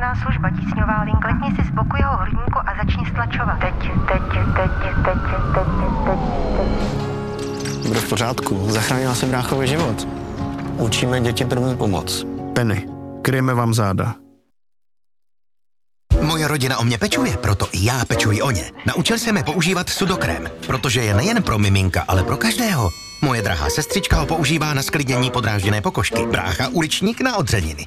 mimořádná služba, tísňová link. Letni si z boku jeho hrudníku a začni stlačovat. Teď. Bude v pořádku, zachránila jsem bráchovi život. Učíme děti první pomoc. Penny, kryjeme vám záda. Moje rodina o mě pečuje, proto i já pečuji o ně. Naučil jsem je používat sudokrém, protože je nejen pro miminka, ale pro každého. Moje drahá sestřička ho používá na sklidnění podrážděné pokožky, brácha uličník na odřeniny.